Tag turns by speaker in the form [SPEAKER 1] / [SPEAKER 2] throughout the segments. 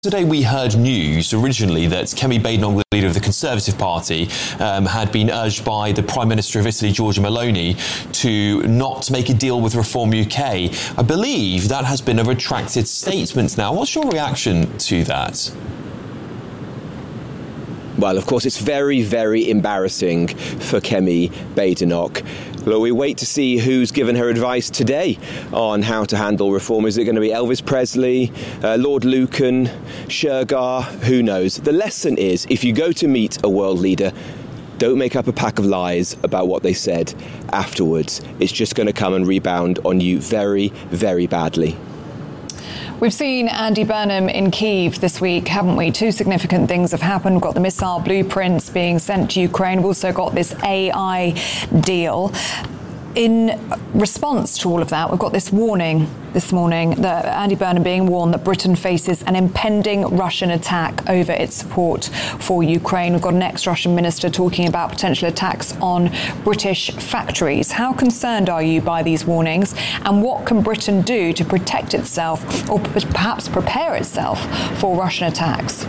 [SPEAKER 1] Today we heard news originally that Kemi Badenoch, the leader of the Conservative Party, had been urged by the Prime Minister of Italy, Giorgia Meloni, to not make a deal with Reform UK. I believe that has been a retracted statement now. What's your reaction to that?
[SPEAKER 2] Well, of course, it's very, very embarrassing for Kemi Badenoch. Well, we wait to see who's given her advice today on how to handle reform. Is it going to be Elvis Presley, Lord Lucan, Shergar? Who knows? The lesson is, if you go to meet a world leader, don't make up a pack of lies about what they said afterwards. It's just going to come and rebound on you very, very badly.
[SPEAKER 3] We've seen Andy Burnham in Kyiv this week, haven't we? Two significant things have happened. We've got the missile blueprints being sent to Ukraine. We've also got this AI deal. In response to all of that, we've got this warning this morning, that Andy Burnham being warned that Britain faces an impending Russian attack over its support for Ukraine. We've got an ex-Russian minister talking about potential attacks on British factories. How concerned are you by these warnings, and what can Britain do to protect itself, or perhaps prepare itself for Russian attacks?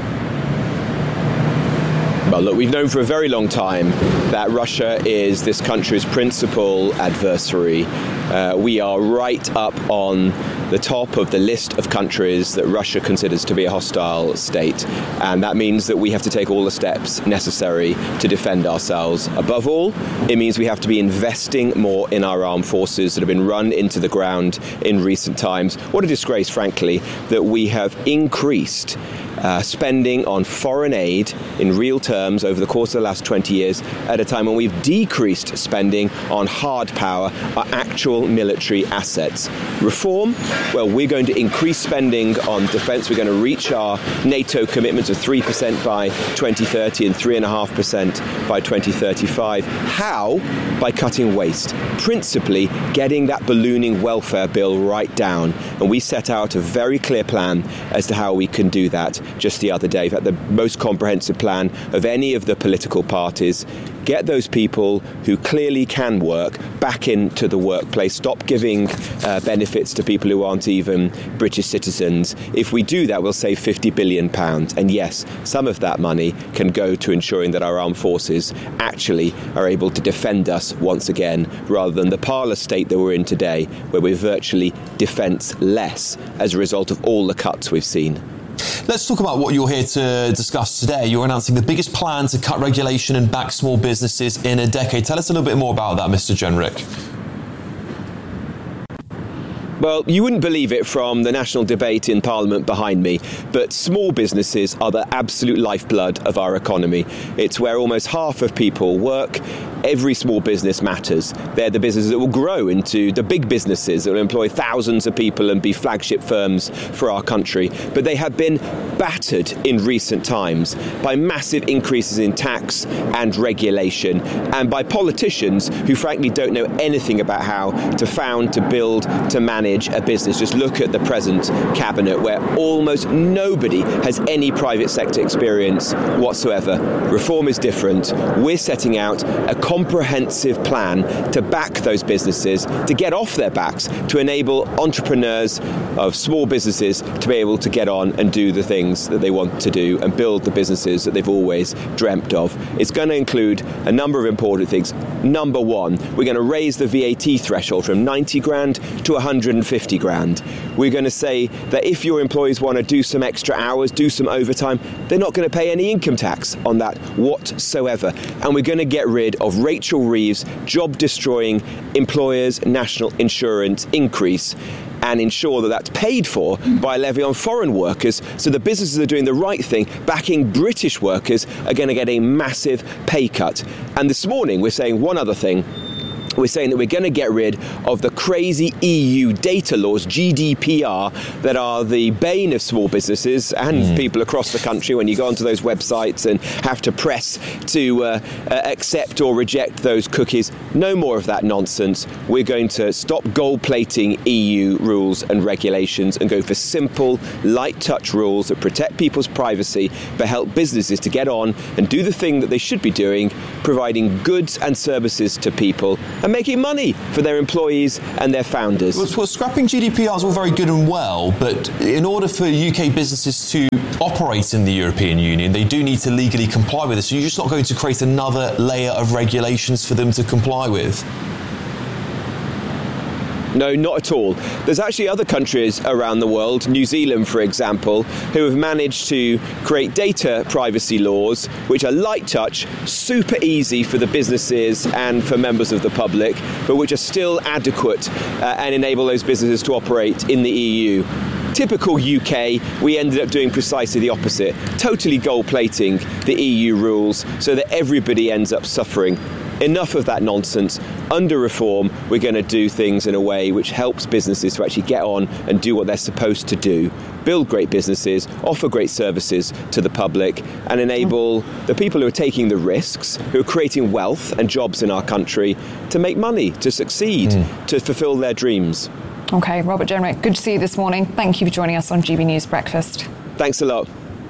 [SPEAKER 2] Well, look, we've known for a very long time that Russia is this country's principal adversary. We are right up on the top of the list of countries that Russia considers to be a hostile state. And that means that we have to take all the steps necessary to defend ourselves. Above all, it means we have to be investing more in our armed forces that have been run into the ground in recent times. What a disgrace, frankly, that we have increased spending on foreign aid in real terms over the course of the last 20 years at a time when we've decreased spending on hard power, our actual military assets. Reform? Well, we're going to increase spending on defence. We're going to reach our NATO commitments of 3% by 2030 and 3.5% by 2035. How? By cutting waste. Principally, getting that ballooning welfare bill right down. And we set out a very clear plan as to how we can do that just the other day. In fact, the most comprehensive plan of any of the political parties. Get those people who clearly can work back into the workplace. Stop giving benefits to people who aren't even British citizens. If we do that, we'll save £50 billion. And yes, some of that money can go to ensuring that our armed forces actually are able to defend us once again, rather than the parlour state that we're in today, where we're virtually defence-less as a result of all the cuts we've seen.
[SPEAKER 1] Let's talk about what you're here to discuss today. You're announcing the biggest plan to cut regulation and back small businesses in a decade. Tell us a little bit more about that, Mr. Jenrick.
[SPEAKER 2] Well, you wouldn't believe it from the national debate in Parliament behind me, but small businesses are the absolute lifeblood of our economy. It's where almost half of people work. Every small business matters. They're the businesses that will grow into the big businesses that will employ thousands of people and be flagship firms for our country. But they have been battered in recent times by massive increases in tax and regulation, and by politicians who frankly don't know anything about how to found, to build, to manage a business. Just look at the present cabinet, where almost nobody has any private sector experience whatsoever. Reform is different. We're setting out a comprehensive plan to back those businesses, to get off their backs, to enable entrepreneurs of small businesses to be able to get on and do the things that they want to do and build the businesses that they've always dreamt of. It's going to include a number of important things. Number one, we're going to raise the VAT threshold from 90 grand to 150 grand. We're going to say that if your employees want to do some extra hours, do some overtime, they're not going to pay any income tax on that whatsoever. And we're going to get rid of Rachel Reeves' job-destroying employers' national insurance increase and ensure that that's paid for by a levy on foreign workers, so the businesses that are doing the right thing, backing British workers, are going to get a massive pay cut. And this morning we're saying one other thing. We're saying that we're going to get rid of the crazy EU data laws, GDPR, that are the bane of small businesses and people across the country when you go onto those websites and have to press to accept or reject those cookies. No more of that nonsense. We're going to stop gold-plating EU rules and regulations and go for simple, light-touch rules that protect people's privacy but help businesses to get on and do the thing that they should be doing, providing goods and services to people and making money for their employees and their founders.
[SPEAKER 1] Well, scrapping GDPR is all very good and well, but in order for UK businesses to operate in the European Union, they do need to legally comply with this. So you're just not going to create another layer of regulations for them to comply with?
[SPEAKER 2] No, not at all. There's actually other countries around the world, New Zealand, for example, who have managed to create data privacy laws which are light touch, super easy for the businesses and for members of the public, but which are still adequate and enable those businesses to operate in the EU. Typical UK, we ended up doing precisely the opposite, totally gold-plating the EU rules so that everybody ends up suffering. Enough of that nonsense. Under reform, we're going to do things in a way which helps businesses to actually get on and do what they're supposed to do. Build great businesses, offer great services to the public, and enable the people who are taking the risks, who are creating wealth and jobs in our country, to make money, to succeed, to fulfil their dreams.
[SPEAKER 3] OK, Robert Jenrick, good to see you this morning. Thank you for joining us on GB News Breakfast.
[SPEAKER 2] Thanks a lot.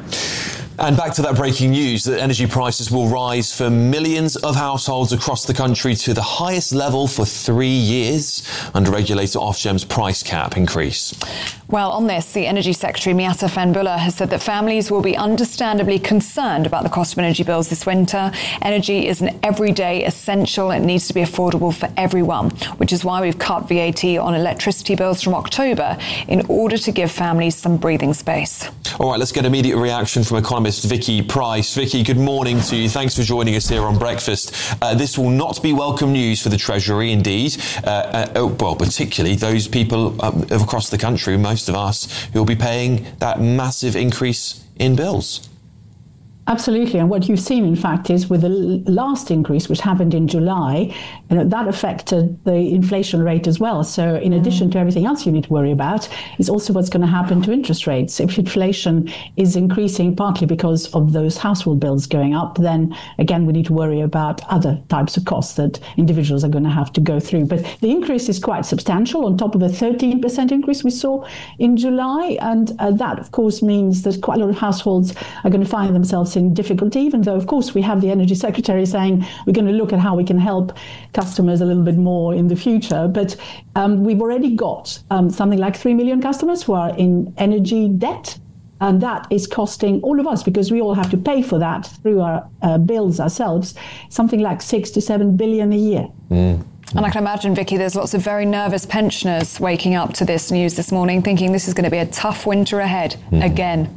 [SPEAKER 1] And back to that breaking news that energy prices will rise for millions of households across the country to the highest level for 3 years under regulator Ofgem's price cap increase.
[SPEAKER 3] Well, on this, the Energy Secretary Miatta Fahnbulleh has said that families will be understandably concerned about the cost of energy bills this winter. Energy is an everyday essential. It needs to be affordable for everyone, which is why we've cut VAT on electricity bills from October in order to give families some breathing space.
[SPEAKER 1] All right, let's get immediate reaction from economist Vicky Pryce. Vicky, good morning to you. Thanks for joining us here on Breakfast. This will not be welcome news for the Treasury, indeed. Well, particularly those people across the country, most of us, who will be paying that massive increase in bills.
[SPEAKER 4] Absolutely. And what you've seen, in fact, is with the last increase, which happened in July, that affected the inflation rate as well. So in addition to everything else you need to worry about, is also what's going to happen to interest rates. If inflation is increasing partly because of those household bills going up, then again, we need to worry about other types of costs that individuals are going to have to go through. But the increase is quite substantial on top of a 13% increase we saw in July. And that, of course, means that quite a lot of households are going to find themselves in difficulty, even though, of course, we have the Energy Secretary saying we're going to look at how we can help customers a little bit more in the future. But we've already got something like 3 million customers who are in energy debt. And that is costing all of us, because we all have to pay for that through our bills ourselves, something like 6 to 7 billion a year.
[SPEAKER 3] And I can imagine, Vicky, there's lots of very nervous pensioners waking up to this news this morning, thinking this is going to be a tough winter ahead again.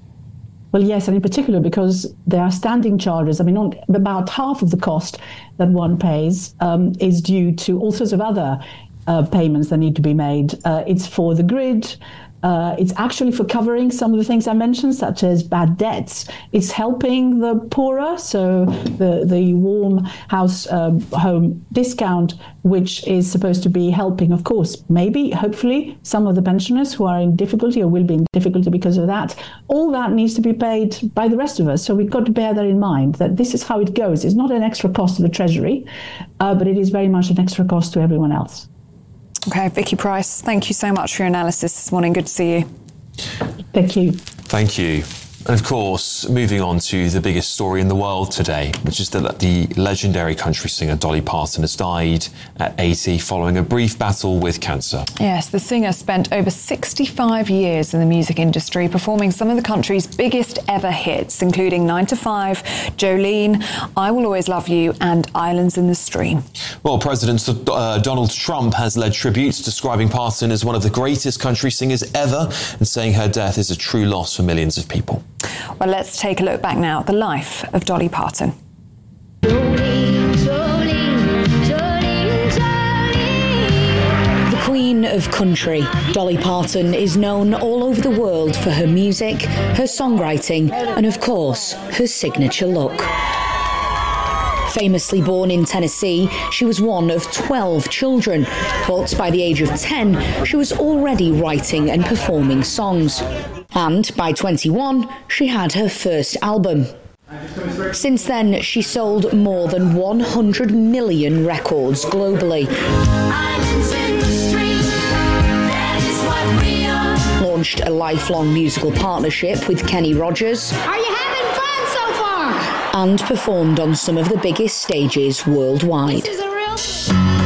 [SPEAKER 4] Well, yes, and in particular because there are standing charges. I mean, about half of the cost that one pays is due to all sorts of other payments that need to be made. It's for the grid. It's actually for covering some of the things I mentioned, such as bad debts. It's helping the poorer, so the warm house home discount, which is supposed to be helping, of course, maybe, hopefully, some of the pensioners who are in difficulty or will be in difficulty because of that. All that needs to be paid by the rest of us. So we've got to bear that in mind, that this is how it goes. It's not an extra cost to the Treasury, but it is very much an extra cost to everyone else.
[SPEAKER 3] OK, Vicky Pryce, thank you so much for your analysis this morning. Good to see you.
[SPEAKER 4] Thank you.
[SPEAKER 1] Thank you. And of course, moving on to the biggest story in the world today, which is that the legendary country singer Dolly Parton has died at 80 following a brief battle with cancer.
[SPEAKER 3] Yes, the singer spent over 65 years in the music industry, performing some of the country's biggest ever hits, including 9 to 5, Jolene, I Will Always Love You, and Islands in the Stream.
[SPEAKER 1] Well, President Donald Trump has led tributes describing Parton as one of the greatest country singers ever and saying her death is a true loss for millions of people.
[SPEAKER 3] Well, let's take a look back now at the life of Dolly Parton.
[SPEAKER 5] Jolene, Jolene, Jolene, Jolene.
[SPEAKER 6] The Queen of Country, Dolly Parton, is known all over the world for her music, her songwriting, and of course, her signature look. Famously born in Tennessee, she was one of 12 children, but by the age of 10, she was already writing and performing songs. And by 21, she had her first album. Since then, she sold more than 100 million records globally.
[SPEAKER 5] Islands in the stream, that is what we are.
[SPEAKER 6] Launched a lifelong musical partnership with Kenny Rogers.
[SPEAKER 5] Are you having fun so far?
[SPEAKER 6] And performed on some of the biggest stages worldwide.
[SPEAKER 5] This is a real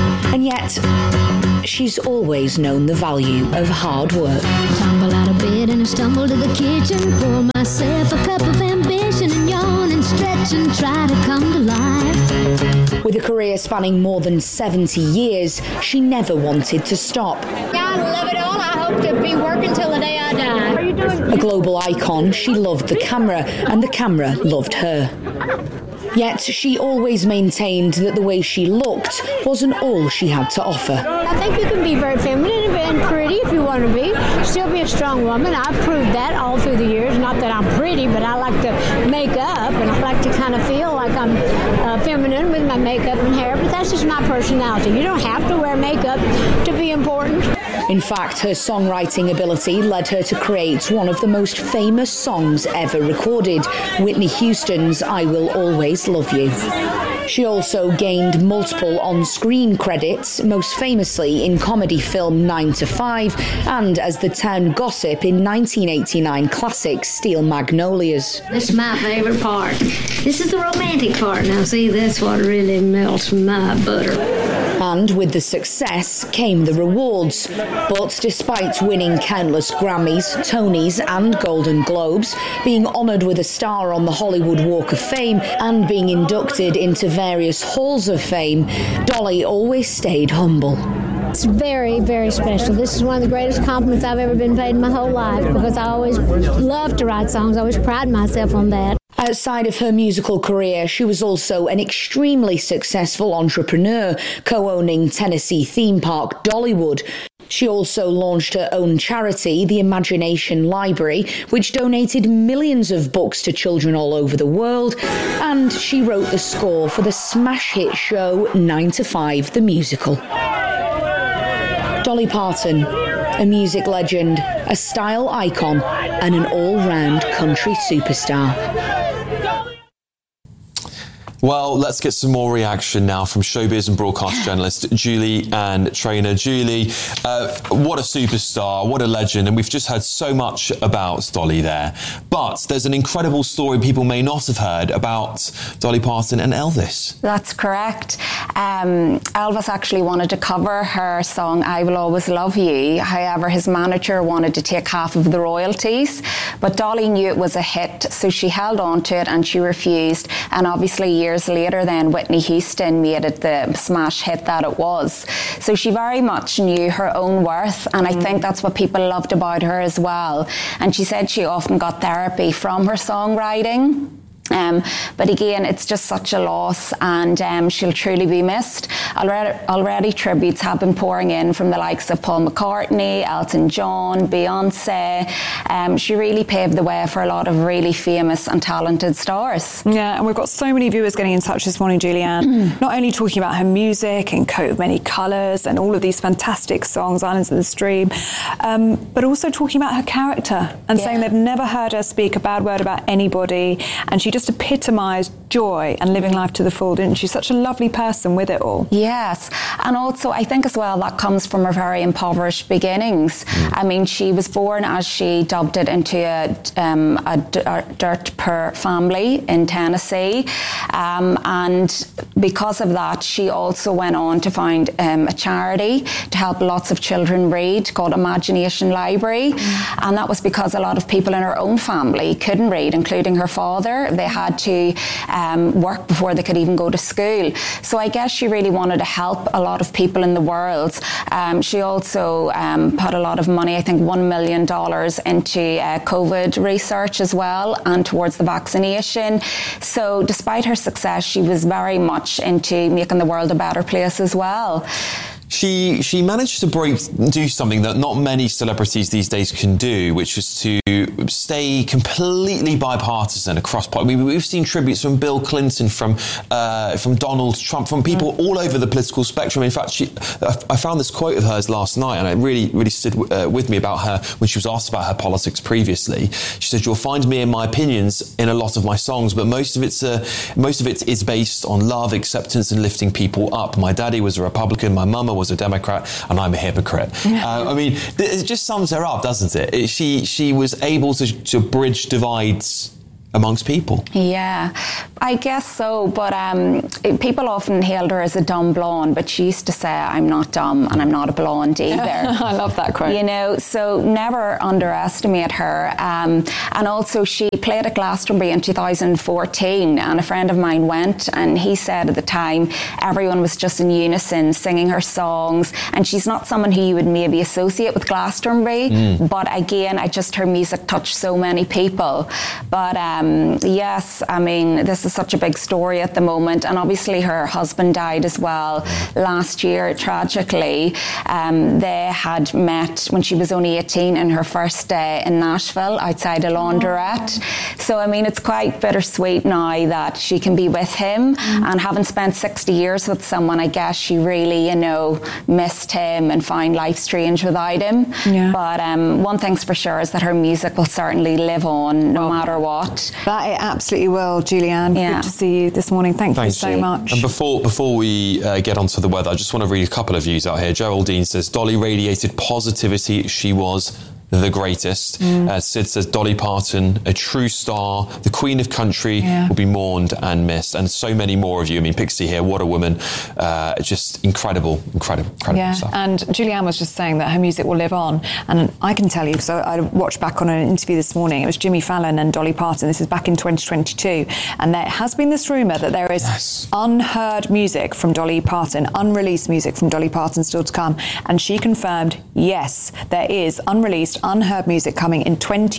[SPEAKER 6] And yet, she's always known the value of hard work.
[SPEAKER 5] Tumble out of bed and I stumble to the kitchen, pour myself a cup of ambition and yawn and stretch and try to come to life.
[SPEAKER 6] With a career spanning more than 70 years, she never wanted to stop.
[SPEAKER 7] I love it all. I hope to be working till the day I die. Are you doing?
[SPEAKER 6] A global icon, she loved the camera, and the camera loved her. Yet she always maintained that the way she looked wasn't all she had to offer.
[SPEAKER 7] I think you can be very feminine and pretty if you want to be. Still be a strong woman. I've proved that all through the years. Not that I'm pretty, but I like to make up, and I like to kind of feel like I'm feminine with my makeup and hair, but that's just my personality. You don't have to wear makeup to be important.
[SPEAKER 6] In fact, her songwriting ability led her to create one of the most famous songs ever recorded, Whitney Houston's I Will Always Love You. She also gained multiple on-screen credits, most famously in comedy film 9 to 5 and as the town gossip in 1989 classic Steel Magnolias.
[SPEAKER 8] This is my favourite part. This is the romantic part. Now see, that's what really melts my butter.
[SPEAKER 6] And with the success came the rewards. But despite winning countless Grammys, Tonys and Golden Globes, being honoured with a star on the Hollywood Walk of Fame and being inducted into various halls of fame, Dolly always stayed humble.
[SPEAKER 7] It's very, very special. This is one of the greatest compliments I've ever been paid in my whole life, because I always loved to write songs. I always pride myself on that.
[SPEAKER 6] Outside of her musical career, she was also an extremely successful entrepreneur, co-owning Tennessee theme park Dollywood. She also launched her own charity, the Imagination Library, which donated millions of books to children all over the world, and she wrote the score for the smash hit show 9 to 5, the musical. Dolly Parton, a music legend, a style icon, and an all-round country superstar.
[SPEAKER 1] Well, let's get some more reaction now from showbiz and broadcast journalist Julie Ann Traynor. Julie, what a superstar, what a legend, and we've just heard so much about Dolly there. But there's an incredible story people may not have heard about Dolly Parton and Elvis.
[SPEAKER 9] That's correct. Elvis actually wanted to cover her song I Will Always Love You. However, his manager wanted to take half of the royalties, but Dolly knew it was a hit, so she held on to it and she refused. And obviously years later then Whitney Houston made it the smash hit that it was. So she very much knew her own worth, and I think that's what people loved about her as well. And she said she often got therapy from her songwriting. But again, it's just such a loss, and she'll truly be missed. Already tributes have been pouring in from the likes of Paul McCartney, Elton John, Beyonce. She really paved the way for a lot of really famous and talented stars.
[SPEAKER 3] Yeah, and we've got so many viewers getting in touch this morning, Julianne, not only talking about her music and Coat of Many Colours and all of these fantastic songs, Islands of the Stream, but also talking about her character and saying they've never heard her speak a bad word about anybody, and she just epitomised joy and living life to the full, didn't she? Such a lovely person with it all.
[SPEAKER 9] Yes, and also I think as well that comes from her very impoverished beginnings. I mean, she was born, as she dubbed it, into a dirt poor family in Tennessee, and because of that she also went on to found a charity to help lots of children read called Imagination Library, and that was because a lot of people in her own family couldn't read, including her father. They had to work before they could even go to school. So I guess she really wanted to help a lot of people in the world. She also put a lot of money, I think $1 million, into COVID research as well, and towards the vaccination. So despite her success, she was very much into making the world a better place as well.
[SPEAKER 1] She managed to do something that not many celebrities these days can do, which is to stay completely bipartisan across. I mean, we've seen tributes from Bill Clinton, from Donald Trump, from people all over the political spectrum. In fact, I found this quote of hers last night, and it really stood with me about her when she was asked about her politics previously. She said, "You'll find me and my opinions in a lot of my songs, but most of it is based on love, acceptance, and lifting people up. My daddy was a Republican, my mama was a Democrat, and I'm a hypocrite." I mean, it just sums her up, doesn't it? She was able to bridge divides amongst people.
[SPEAKER 9] Yeah, I guess so, but people often hailed her as a dumb blonde, but she used to say, I'm not dumb and I'm not a blonde either.
[SPEAKER 3] I love that quote.
[SPEAKER 9] You know, so never underestimate her. And also she played at Glastonbury in 2014, and a friend of mine went, and he said at the time everyone was just in unison singing her songs, and she's not someone who you would maybe associate with Glastonbury, but again, her music touched so many people. But yes, I mean, this is such a big story at the moment, and obviously her husband died as well last year, tragically. They had met when she was only 18 in her first day in Nashville outside a laundrette. So I mean, it's quite bittersweet now that she can be with him, and having spent 60 years with someone, I guess she really, you know, missed him and found life strange without him.
[SPEAKER 3] Yeah.
[SPEAKER 9] But one thing's for sure is that her music will certainly live on no matter what.
[SPEAKER 3] That it absolutely will, Julianne.
[SPEAKER 9] Yeah.
[SPEAKER 3] Good to see you this morning. Thank you so much.
[SPEAKER 1] And before we get onto the weather, I just want to read a couple of views out here. Geraldine says, Dolly radiated positivity. She was the greatest. Sid says, Dolly Parton, a true star, the queen of country, will be mourned and missed. And so many more of you. I mean, Pixie here, what a woman. Just incredible stuff.
[SPEAKER 3] And Julianne was just saying that her music will live on. And I can tell you, so I watched back on an interview this morning, it was Jimmy Fallon and Dolly Parton. This is back in 2022. And there has been this rumour that there is unheard music from Dolly Parton, unreleased music from Dolly Parton still to come. And she confirmed, yes, there is unreleased, unheard music coming in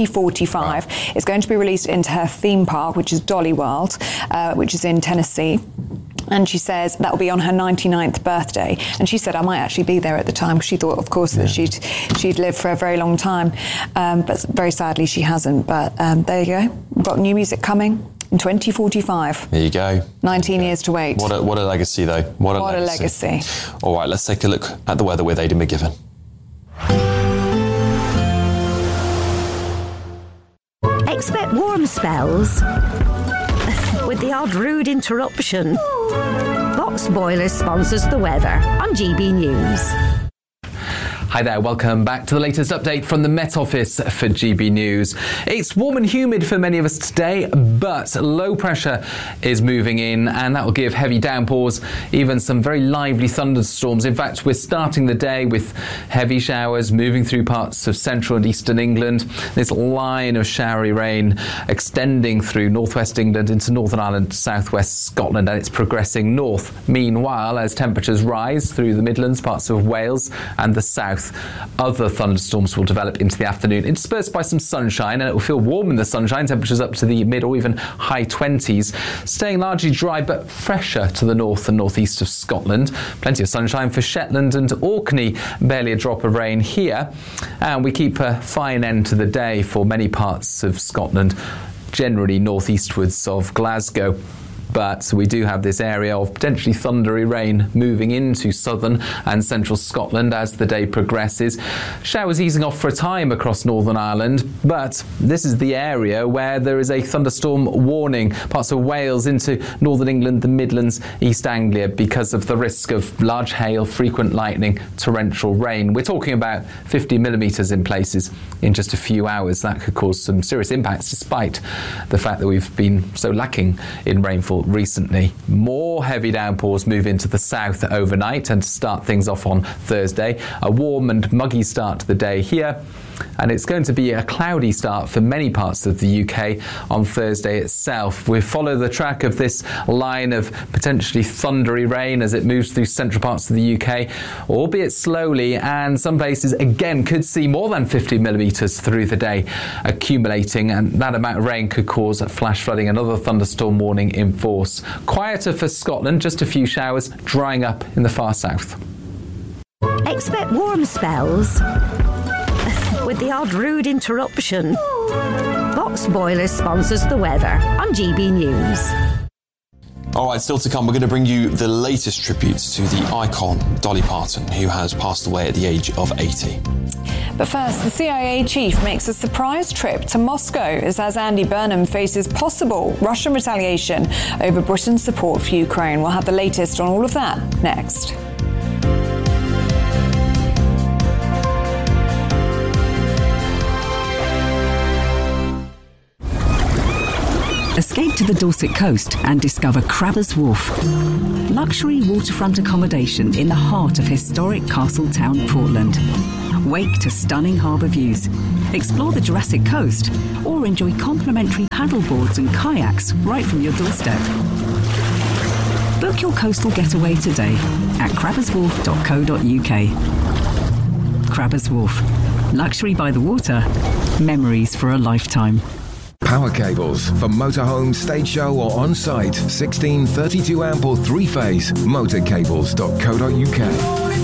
[SPEAKER 3] 2045. Right. It's going to be released into her theme park, which is Dolly World, which is in Tennessee. And she says that will be on her 99th birthday. And she said, I might actually be there at the time, because she thought, of course, that she'd live for a very long time. But very sadly, she hasn't. But there you go. We've got new music coming in 2045.
[SPEAKER 1] There you go.
[SPEAKER 3] 19 years to wait.
[SPEAKER 1] What a legacy, though. What a legacy. All right, let's take a look at the weather with Aidan McGibbon.
[SPEAKER 10] Expect warm spells with the odd rude interruption. Box Boilers sponsors the weather on GB News.
[SPEAKER 11] Hi there, welcome back to the latest update from the Met Office for GB News. It's warm and humid for many of us today, but low pressure is moving in, and that will give heavy downpours, even some very lively thunderstorms. In fact, we're starting the day with heavy showers moving through parts of central and eastern England. This line of showery rain extending through northwest England into Northern Ireland, southwest Scotland, and it's progressing north. Meanwhile, as temperatures rise through the Midlands, parts of Wales and the south, other thunderstorms will develop into the afternoon, interspersed by some sunshine, and it will feel warm in the sunshine, temperatures up to the mid or even high 20s, staying largely dry but fresher to the north and northeast of Scotland. Plenty of sunshine for Shetland and Orkney, barely a drop of rain here, and we keep a fine end to the day for many parts of Scotland, generally northeastwards of Glasgow. But we do have this area of potentially thundery rain moving into southern and central Scotland as the day progresses. Showers easing off for a time across Northern Ireland, but this is the area where there is a thunderstorm warning. Parts of Wales into northern England, the Midlands, East Anglia, because of the risk of large hail, frequent lightning, torrential rain. We're talking about 50 millimetres in places in just a few hours. That could cause some serious impacts, despite the fact that we've been so lacking in rainfall recently. More heavy downpours move into the south overnight, and to start things off on Thursday, a warm and muggy start to the day here, and it's going to be a cloudy start for many parts of the UK on Thursday itself. We follow the track of this line of potentially thundery rain as it moves through central parts of the UK, albeit slowly, and some places again could see more than 50 millimetres through the day accumulating, and that amount of rain could cause flash flooding. Another thunderstorm warning in force. Quieter for Scotland, just a few showers drying up in the far south.
[SPEAKER 10] Expect warm spells with the odd rude interruption. Box Boilers sponsors the weather on GB News.
[SPEAKER 1] All right, still to come, we're going to bring you the latest tributes to the icon Dolly Parton, who has passed away at the age of 80.
[SPEAKER 3] But first, the CIA chief makes a surprise trip to Moscow as Andy Burnham faces possible Russian retaliation over Britain's support for Ukraine. We'll have the latest on all of that next.
[SPEAKER 12] Escape to the Dorset coast and discover Crabbers Wharf. Luxury waterfront accommodation in the heart of historic Castletown, Portland. Wake to stunning harbour views. Explore the Jurassic Coast or enjoy complimentary paddleboards and kayaks right from your doorstep. Book your coastal getaway today at crabberswharf.co.uk. Crabbers Wharf. Luxury by the water. Memories for a lifetime.
[SPEAKER 13] Power cables for motorhome, stage show or on-site. 16, 32 amp or 3-phase. Motorcables.co.uk.